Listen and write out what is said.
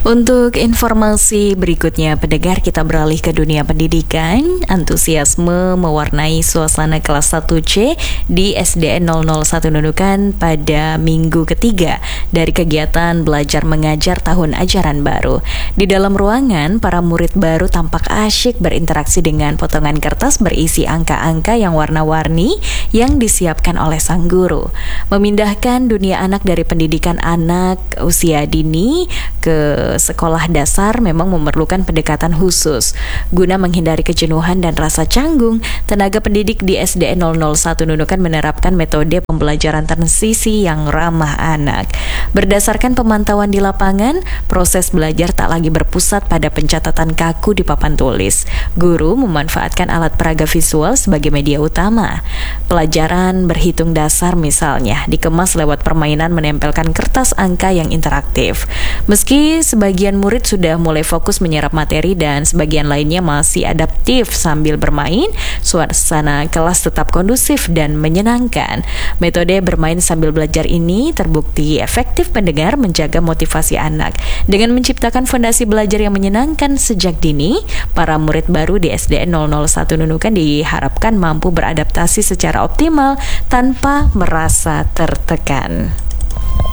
Untuk informasi berikutnya, pendengar, kita beralih ke dunia pendidikan. Antusiasme mewarnai suasana kelas 1C di SDN 001 Nunukan pada minggu ketiga dari kegiatan belajar mengajar tahun ajaran baru. Di dalam ruangan, para murid baru tampak asyik berinteraksi dengan potongan kertas berisi angka-angka yang warna-warni yang disiapkan oleh sang guru. Memindahkan dunia anak dari pendidikan anak usia dini ke sekolah dasar memang memerlukan pendekatan khusus. Guna menghindari kejenuhan dan rasa canggung, tenaga pendidik di SDN 001 Nunukan menerapkan metode pembelajaran transisi yang ramah anak. Berdasarkan pemantauan di lapangan, proses belajar tak lagi berpusat pada pencatatan kaku di papan tulis. Guru memanfaatkan alat peraga visual sebagai media utama. Pelajaran berhitung dasar misalnya dikemas lewat permainan menempelkan kertas angka yang interaktif. Meski sebagian murid sudah mulai fokus menyerap materi dan sebagian lainnya masih adaptif sambil bermain, suasana kelas tetap kondusif dan menyenangkan. Metode bermain sambil belajar ini terbukti efektif pendengar menjaga motivasi anak. Dengan menciptakan fondasi belajar yang menyenangkan sejak dini, para murid baru di SDN 001 Nunukan diharapkan mampu beradaptasi secara optimal tanpa merasa tertekan.